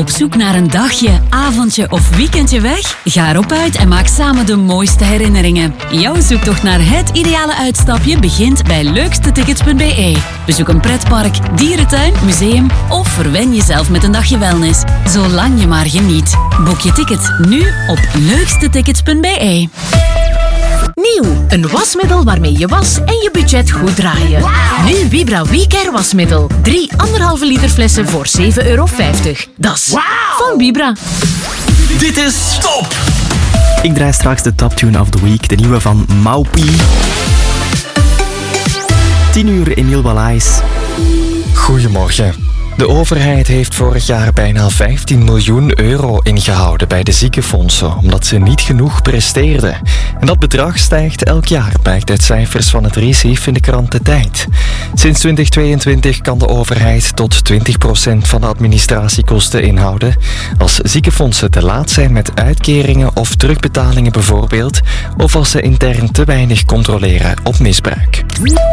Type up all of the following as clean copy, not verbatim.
Op zoek naar een dagje, avondje of weekendje weg? Ga erop uit en maak samen de mooiste herinneringen. Jouw zoektocht naar het ideale uitstapje begint bij leukstetickets.be. Bezoek een pretpark, dierentuin, museum of verwen jezelf met een dagje wellness. Zolang je maar geniet. Boek je tickets nu op leukstetickets.be. Nieuw, een wasmiddel waarmee je was en je budget goed draaien. Wow. Nu Vibra WeCare wasmiddel. 3 1,5 liter flessen voor €7,50. Dat is van Vibra. Dit is Top! Ik draai straks de Top Tune of the Week, de nieuwe van Maupi. 10 uur Emiel Balaïs. Goedemorgen. De overheid heeft vorig jaar bijna €15 miljoen ingehouden bij de ziekenfondsen, omdat ze niet genoeg presteerden. En dat bedrag stijgt elk jaar, blijkt uit cijfers van het RISIF in de krant De Tijd. Sinds 2022 kan de overheid tot 20% van de administratiekosten inhouden. Als ziekenfondsen te laat zijn met uitkeringen of terugbetalingen bijvoorbeeld, of als ze intern te weinig controleren op misbruik.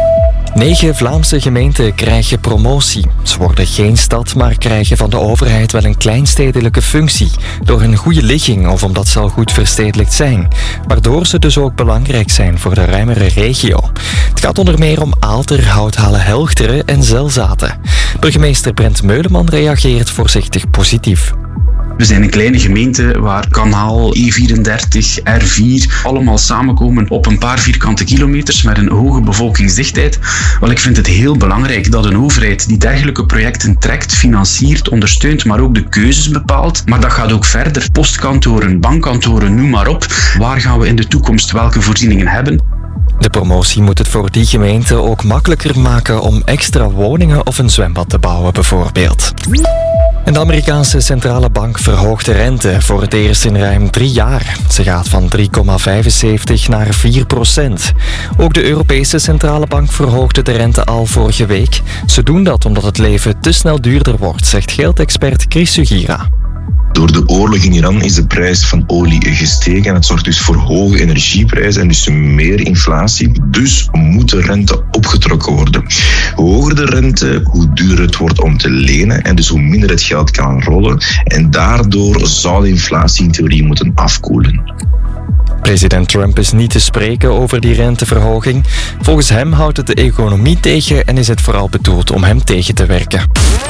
9 Vlaamse gemeenten krijgen promotie. Ze worden geen stad, maar krijgen van de overheid wel een kleinstedelijke functie. Door hun goede ligging of omdat ze al goed verstedelijkt zijn. Waardoor ze dus ook belangrijk zijn voor de ruimere regio. Het gaat onder meer om Aalter, Houthalen, Helchteren en Zelzaten. Burgemeester Brent Meuleman reageert voorzichtig positief. We zijn een kleine gemeente waar kanaal, E34, R4 allemaal samenkomen op een paar vierkante kilometers met een hoge bevolkingsdichtheid. Wel, ik vind het heel belangrijk dat een overheid die dergelijke projecten trekt, financiert, ondersteunt, maar ook de keuzes bepaalt. Maar dat gaat ook verder. Postkantoren, bankkantoren, noem maar op. Waar gaan we in de toekomst welke voorzieningen hebben? De promotie moet het voor die gemeente ook makkelijker maken om extra woningen of een zwembad te bouwen bijvoorbeeld. En de Amerikaanse centrale bank verhoogt de rente voor het eerst in ruim 3 jaar. Ze gaat van 3,75 naar 4%. Ook de Europese centrale bank verhoogde de rente al vorige week. Ze doen dat omdat het leven te snel duurder wordt, zegt geldexpert Chris Sugira. Door de oorlog in Iran is de prijs van olie gestegen en het zorgt dus voor hoge energieprijzen en dus meer inflatie. Dus moet de rente opgetrokken worden. Hoe hoger de rente, hoe duurder het wordt om te lenen en dus hoe minder het geld kan rollen. En daardoor zou de inflatie in theorie moeten afkoelen. President Trump is niet te spreken over die renteverhoging. Volgens hem houdt het de economie tegen en is het vooral bedoeld om hem tegen te werken.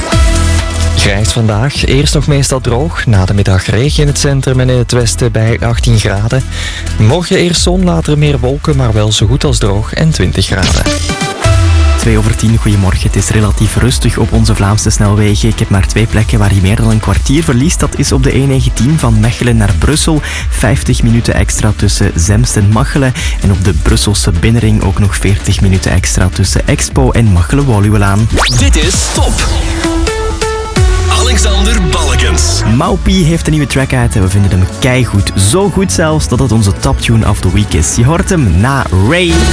Grijs vandaag, eerst nog meestal droog. Na de middag regen in het centrum en in het westen bij 18 graden. Morgen eerst zon, later meer wolken, maar wel zo goed als droog en 20 graden. 2:10, goedemorgen. Het is relatief rustig op onze Vlaamse snelwegen. Ik heb maar 2 plekken waar je meer dan een kwartier verliest. Dat is op de E19 van Mechelen naar Brussel. 50 minuten extra tussen Zemst en Machelen. En op de Brusselse binnenring ook nog 40 minuten extra tussen Expo en Machelen-Woluwelaan. Dit is Top! Alexander Balkens. Maupi heeft een nieuwe track uit en we vinden hem keigoed. Zo goed zelfs dat het onze Top Tune of the Week is. Je hoort hem na Ray.